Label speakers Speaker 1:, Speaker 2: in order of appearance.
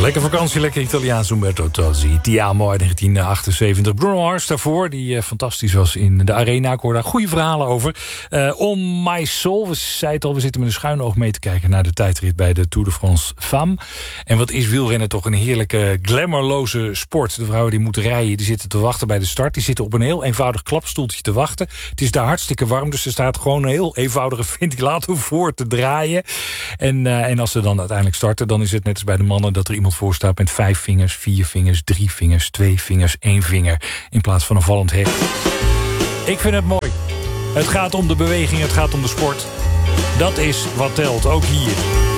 Speaker 1: Lekker vakantie, lekker Italiaans. Umberto Tozzi, Ti amo uit 1978. Bruno Mars daarvoor, die fantastisch was in de Arena. Ik hoor daar goede verhalen over. On My Soul, we zeiden het al, we zitten met een schuin oog mee te kijken naar de tijdrit bij de Tour de France Femmes. En wat is wielrennen toch een heerlijke, glamourloze sport. De vrouwen die moeten rijden, die zitten te wachten bij de start. Die zitten op een heel eenvoudig klapstoeltje te wachten. Het is daar hartstikke warm, dus er staat gewoon een heel eenvoudige ventilator voor te draaien. En als ze dan uiteindelijk starten, dan is het net als bij de mannen dat er iemand voor staat met 5 vingers, 4 vingers, 3 vingers, 2 vingers, 1 vinger. In plaats van een vallend hek. Ik vind het mooi. Het gaat om de beweging, het gaat om de sport. Dat is wat telt, ook hier.